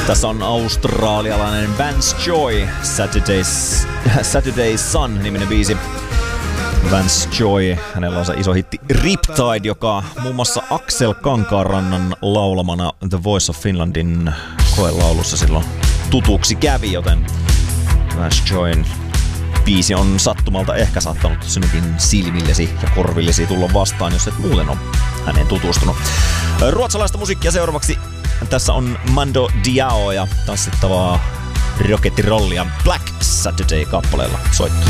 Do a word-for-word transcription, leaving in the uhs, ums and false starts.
Tässä on australialainen Vance Joy, Saturday's, Saturday Sun-niminen biisi. Vance Joy, hänellä on se iso hitti Riptide, joka muun muassa Aksel Kankaanrannan laulamana The Voice of Finlandin koelaulussa silloin tutuksi kävi, joten Vance Joyn biisi on sattumalta ehkä saattanut sinunkin silmillesi ja korvillesi tulla vastaan, jos et muuten ole häneen tutustunut. Ruotsalaista musiikkia seuraavaksi. Tässä on Mando Diao ja tanssittavaa rocketirollia Black Saturday kappaleella soittu.